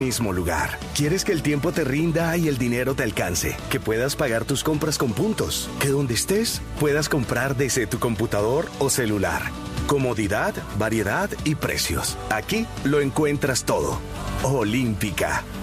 Mismo lugar. ¿Quieres que el tiempo te rinda y el dinero te alcance? Que puedas pagar tus compras con puntos. Que donde estés puedas comprar desde tu computador o celular. Comodidad, variedad y precios. Aquí lo encuentras todo. Olímpica.